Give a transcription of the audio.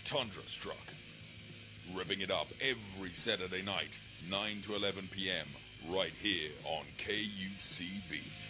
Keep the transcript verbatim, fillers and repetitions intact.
Tundra Struck. Ripping it up every Saturday night, nine to eleven p.m., right here on K U C B.